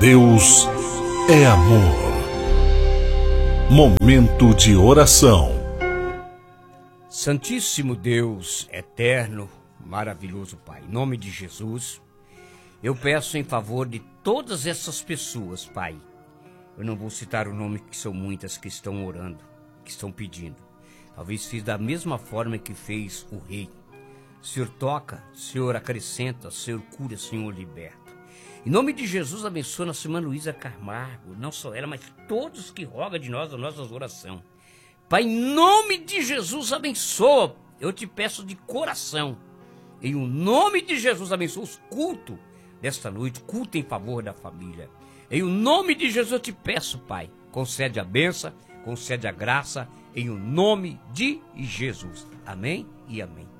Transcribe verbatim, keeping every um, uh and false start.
Deus é amor. Momento de oração. Santíssimo Deus, eterno, maravilhoso Pai, em nome de Jesus, eu peço em favor de todas essas pessoas, Pai. Eu não vou citar o nome, que são muitas que estão orando, que estão pedindo. Talvez fiz da mesma forma que fez o rei. Senhor toca, Senhor acrescenta, Senhor cura, Senhor liberta. Em nome de Jesus, abençoa nossa irmã Luísa Camargo, não só ela, mas todos que rogam de nós as nossas orações. Pai, em nome de Jesus, abençoa. Eu te peço de coração. Em o nome de Jesus, abençoa os cultos desta noite, culto em favor da família. Em o nome de Jesus, eu te peço, Pai, concede a bênção, concede a graça, em o nome de Jesus. Amém e amém.